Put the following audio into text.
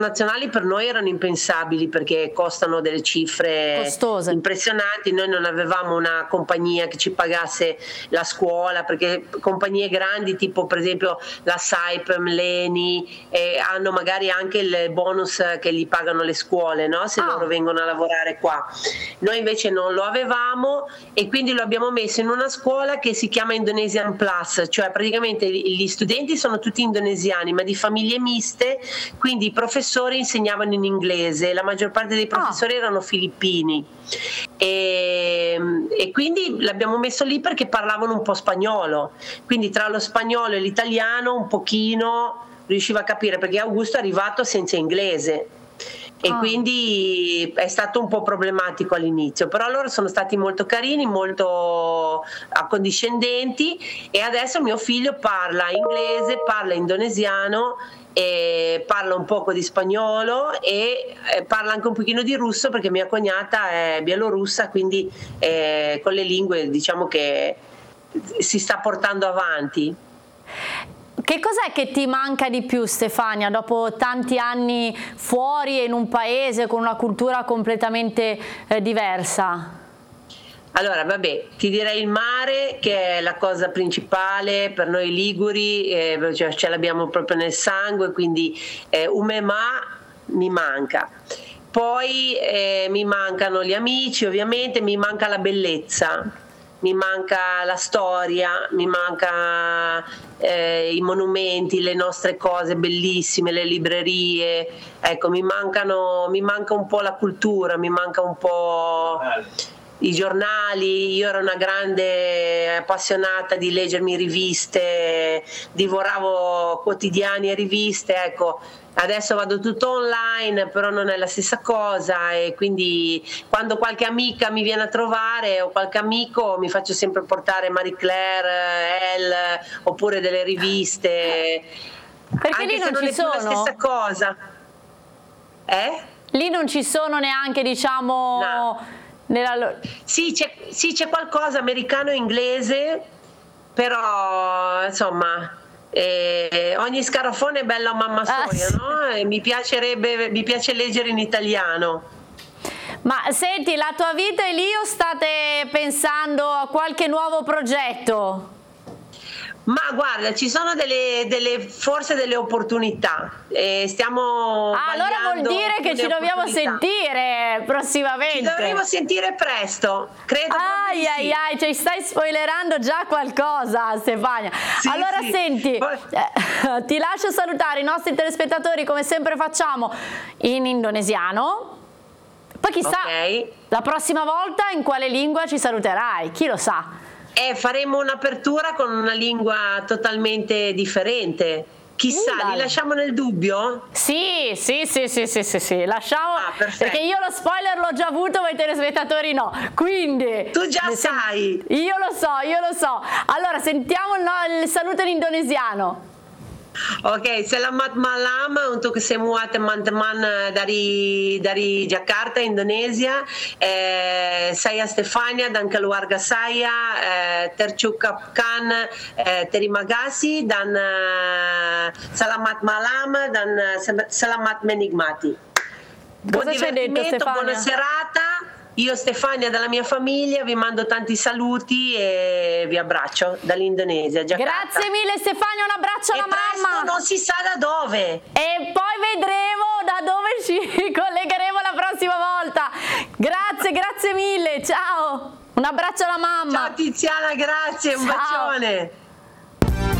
internazionali per noi erano impensabili perché costano delle cifre costose, impressionanti. Noi non avevamo una compagnia che ci pagasse la scuola, perché compagnie grandi tipo per esempio la Saipem, l'Eni hanno magari anche il bonus che gli pagano le scuole, no? Se loro vengono a lavorare qua. Noi invece non lo avevamo e quindi lo abbiamo messo in una scuola che si chiama Indonesian Plus, cioè praticamente gli studenti sono tutti indonesiani ma di famiglie miste, quindi i professori insegnavano in inglese, la maggior parte dei professori erano filippini e quindi l'abbiamo messo lì perché parlavano un po' spagnolo, quindi tra lo spagnolo e l'italiano un pochino riusciva a capire, perché Augusto è arrivato senza inglese e quindi è stato un po' problematico all'inizio, però loro sono stati molto carini, molto accondiscendenti e adesso mio figlio parla inglese, parla indonesiano e parla un poco di spagnolo e parla anche un pochino di russo perché mia cognata è bielorussa, quindi con le lingue diciamo che si sta portando avanti. Che cos'è che ti manca di più, Stefania, dopo tanti anni fuori e in un paese con una cultura completamente diversa? Allora, vabbè, ti direi il mare, che è la cosa principale per noi liguri, cioè, ce l'abbiamo proprio nel sangue, quindi umemà mi manca. Poi mi mancano gli amici, ovviamente, mi manca la bellezza, mi manca la storia, mi manca i monumenti, le nostre cose bellissime, le librerie, ecco, mi manca un po' la cultura, mi manca un po' i giornali. Io ero una grande appassionata di leggermi riviste, divoravo quotidiani e riviste, ecco. Adesso vado tutto online, però non è la stessa cosa e quindi quando qualche amica mi viene a trovare o qualche amico mi faccio sempre portare Marie Claire, Elle oppure delle riviste, perché anche lì se non non ci è più la sono? stessa cosa. Lì non ci sono neanche, diciamo... No. Sì, c'è qualcosa americano e inglese, però insomma ogni scarafone è bello a mamma soia, no? E mi piace leggere in italiano. Ma senti, la tua vita è lì o state pensando a qualche nuovo progetto? Ma guarda, ci sono forse delle opportunità, stiamo allora vuol dire che ci dobbiamo sentire prossimamente. Ci dovremo sentire presto, credo. Ai, ci stai spoilerando già qualcosa, Stefania. Sì, allora sì. Senti, ti lascio salutare i nostri telespettatori come sempre facciamo in indonesiano. Poi chissà, la prossima volta in quale lingua ci saluterai, chi lo sa. Faremo un'apertura con una lingua totalmente differente. Chissà, li lasciamo nel dubbio? Sì, lasciamo, perché io lo spoiler l'ho già avuto, ma i telespettatori no. Quindi tu già sai. Io lo so. Allora sentiamo il saluto in indonesiano. Oke, selamat malam untuk semua teman-teman dari Jakarta, Indonesia. Saya Stefania dan keluarga saya tercukupkan terima kasih dan selamat malam dan selamat menikmati. Buon divertimento, buona serata. Io Stefania dalla mia famiglia vi mando tanti saluti e vi abbraccio dall'Indonesia, Giacarta. Grazie mille Stefania, un abbraccio alla mamma. Non si sa da dove. E poi vedremo da dove ci collegheremo la prossima volta. Grazie mille, ciao. Un abbraccio alla mamma. Ciao Tiziana, grazie, un bacione.